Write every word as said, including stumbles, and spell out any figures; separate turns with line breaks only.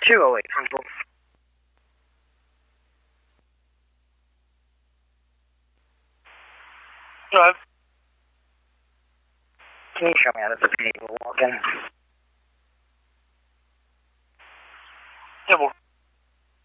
two oh eight, Huntsville. Drive. Can you show me how this is walking?